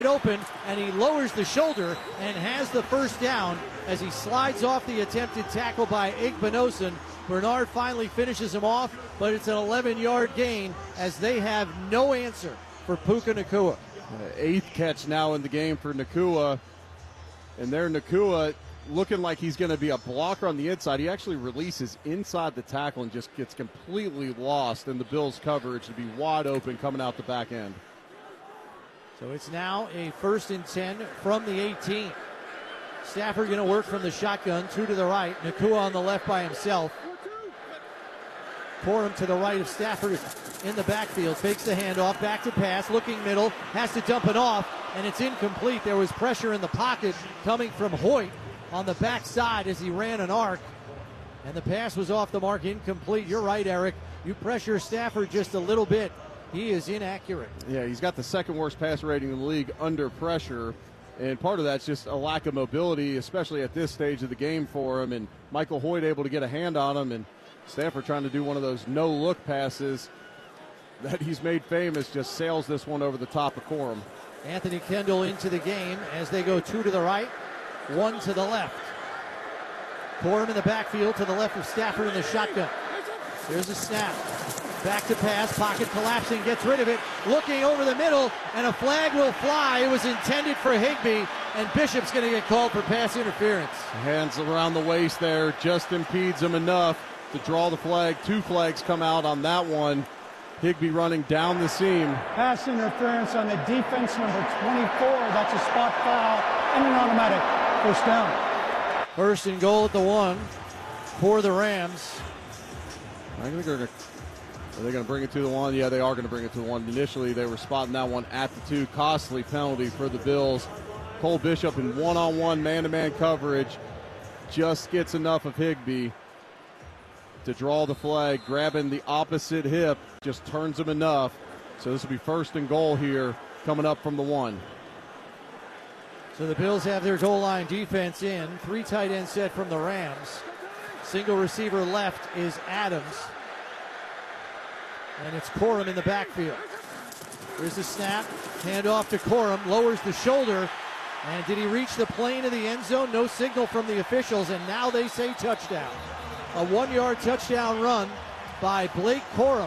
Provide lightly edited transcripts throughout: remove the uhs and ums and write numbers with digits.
open, and he lowers the shoulder and has the first down as he slides off the attempted tackle by Igbinosun. Bernard finally finishes him off, but it's an 11-yard gain as they have no answer for Puka Nacua. Eighth catch now in the game for Nacua, and there Nacua looking like he's going to be a blocker on the inside. He actually releases inside the tackle and just gets completely lost in the Bills' coverage to be wide open coming out the back end. So it's now a 1st and 10 from the 18. Stafford going to work from the shotgun, 2 to the right. Nacua on the left by himself. Corum to the right of Stafford in the backfield. Fakes the handoff, back to pass, looking middle, has to dump it off, and it's incomplete. There was pressure in the pocket coming from Hoyt on the backside as he ran an arc, and the pass was off the mark, incomplete. You're right, Eric. You pressure Stafford just a little bit, he is inaccurate. Yeah, he's got the 2nd worst pass rating in the league under pressure, and part of that's just a lack of mobility, especially at this stage of the game for him, and Michael Hoyt able to get a hand on him, and Stafford trying to do one of those no-look passes that he's made famous, just sails this one over the top of Corum. Anthony Kendall into the game as they go 2 to the right, 1 to the left. Corum in the backfield to the left of Stafford in the shotgun. There's a snap. Back to pass, pocket collapsing, gets rid of it, looking over the middle, and a flag will fly. It was intended for Higbee, and Bishop's going to get called for pass interference. Hands around the waist there, just impedes him enough to draw the flag. 2 flags come out on that one. Higbee running down the seam. Pass interference on the defense, number 24. That's a spot foul and an automatic first down. 1st and goal at the 1 for the Rams. I think are they going to bring it to the 1? Yeah, they are going to bring it to the 1. Initially, they were spotting that one at the 2. Costly penalty for the Bills. Cole Bishop in one-on-one, man-to-man coverage just gets enough of Higbee to draw the flag, grabbing the opposite hip, just turns him enough. So this will be 1st and goal here coming up from the 1. So the Bills have their goal line defense in. 3 tight end set from the Rams. Single receiver left is Adams. And it's Corum in the backfield. There's the snap. Handoff to Corum. Lowers the shoulder. And did he reach the plane of the end zone? No signal from the officials. And now they say touchdown. A 1-yard touchdown run by Blake Corum.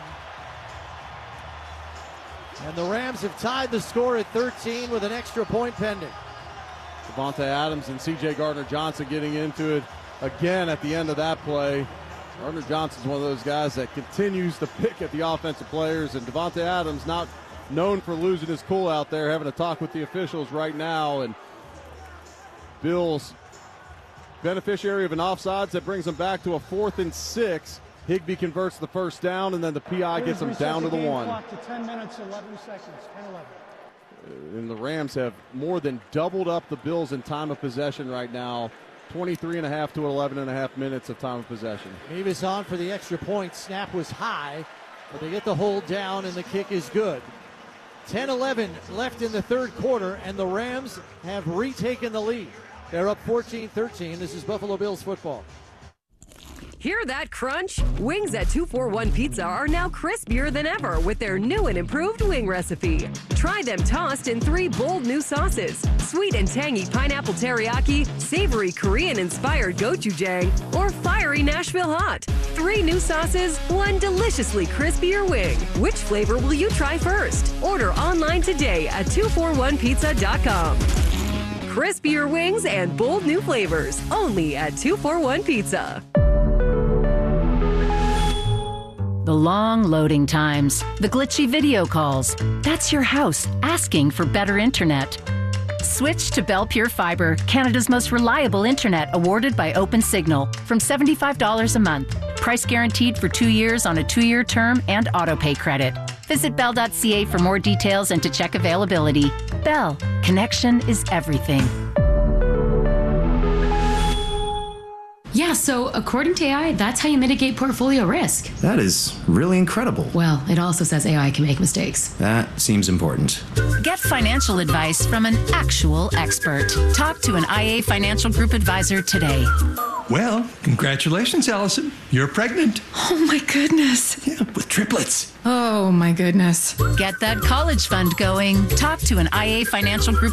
And the Rams have tied the score at 13 with an extra point pending. Davante Adams and C.J. Gardner-Johnson getting into it again at the end of that play. Gardner-Johnson's one of those guys that continues to pick at the offensive players, and Davante Adams not known for losing his cool out there, having a talk with the officials right now. And Bills beneficiary of an offsides that brings them back to a 4th and 6. Higbee converts the first down, and then the PI gets them down to the 1. Clock to 10 minutes, 11 seconds, 10-11. And the Rams have more than doubled up the Bills in time of possession right now. 23.5 to 11.5 minutes of time of possession. Mavis on for the extra point. Snap was high, but they get the hold down, and the kick is good. 10-11 left in the 3rd quarter, and the Rams have retaken the lead. They're up 14-13. This is Buffalo Bills football. Hear that crunch? Wings at 241 Pizza are now crispier than ever with their new and improved wing recipe. Try them tossed in 3 bold new sauces: sweet and tangy pineapple teriyaki, savory Korean-inspired gochujang, or fiery Nashville hot. 3 new sauces, 1 deliciously crispier wing. Which flavor will you try first? Order online today at 241pizza.com. Crispier wings and bold new flavors, only at 241 Pizza. The long loading times, the glitchy video calls. That's your house asking for better internet. Switch to Bell Pure Fiber, Canada's most reliable internet, awarded by OpenSignal, from $75 a month. Price guaranteed for 2 years on a 2-year term and autopay credit. Visit bell.ca for more details and to check availability. Bell, connection is everything. Yeah, so according to AI, that's how you mitigate portfolio risk. That is really incredible. Well, it also says AI can make mistakes. That seems important. Get financial advice from an actual expert. Talk to an IA Financial Group advisor today. Well, congratulations, Allison. You're pregnant. Oh my goodness. Yeah, with triplets. Oh my goodness. Get that college fund going. Talk to an IA Financial Group